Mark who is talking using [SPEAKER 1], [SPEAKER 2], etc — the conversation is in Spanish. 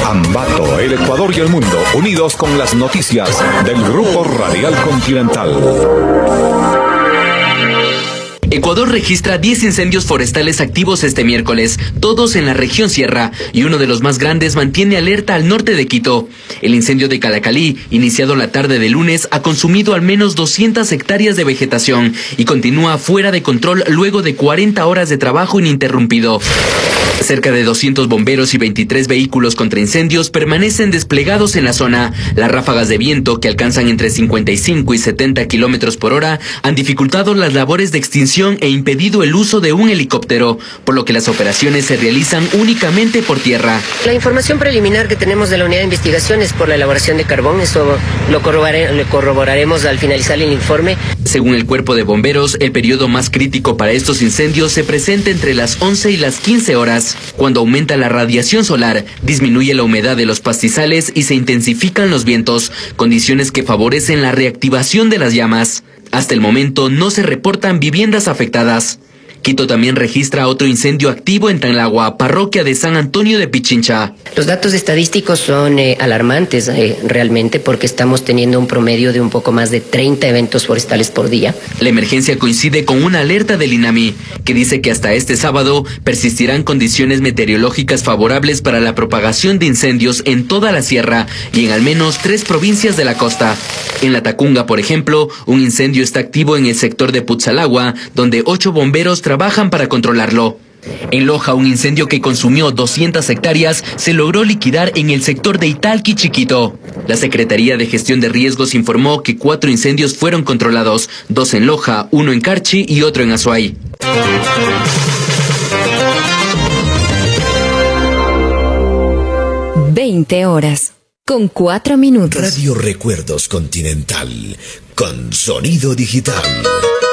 [SPEAKER 1] Ambato, el Ecuador y el mundo, unidos con las noticias del Grupo Radial Continental.
[SPEAKER 2] Ecuador registra 10 incendios forestales activos este miércoles, todos en la región sierra, y uno de los más grandes mantiene alerta al norte de Quito. El incendio de Calacalí, iniciado la tarde de lunes, ha consumido al menos 200 hectáreas de vegetación y continúa fuera de control luego de 40 horas de trabajo ininterrumpido. Cerca de 200 bomberos y 23 vehículos contra incendios permanecen desplegados en la zona. Las ráfagas de viento, que alcanzan entre 55 y 70 kilómetros por hora, han dificultado las labores de extinción e impedido el uso de un helicóptero, por lo que las operaciones se realizan únicamente por tierra.
[SPEAKER 3] La información preliminar que tenemos de la unidad de investigación es por la elaboración de carbón. Eso lo corroboraremos al finalizar el informe.
[SPEAKER 2] Según el cuerpo de bomberos, el periodo más crítico para estos incendios se presenta entre las 11 y las 15 horas, cuando aumenta la radiación solar, disminuye la humedad de los pastizales y se intensifican los vientos, condiciones que favorecen la reactivación de las llamas. Hasta el momento no se reportan viviendas afectadas. Quito también registra otro incendio activo en Tanlagua, parroquia de San Antonio de Pichincha.
[SPEAKER 3] Los datos estadísticos son alarmantes realmente, porque estamos teniendo un promedio de un poco más de 30 eventos forestales por día.
[SPEAKER 2] La emergencia coincide con una alerta del INAMI, que dice que hasta este sábado persistirán condiciones meteorológicas favorables para la propagación de incendios en toda la sierra y en al menos 3 provincias de la costa. En La Tacunga, por ejemplo, un incendio está activo en el sector de Putzalagua, donde 8 bomberos trabajan para controlarlo. En Loja, un incendio que consumió 200 hectáreas se logró liquidar en el sector de Italqui Chiquito. La Secretaría de Gestión de Riesgos informó que 4 incendios fueron controlados, 2 en Loja, 1 en Carchi y otro en Azuay.
[SPEAKER 4] 20 horas, con 4 minutos.
[SPEAKER 5] Radio Recuerdos Continental, con sonido digital.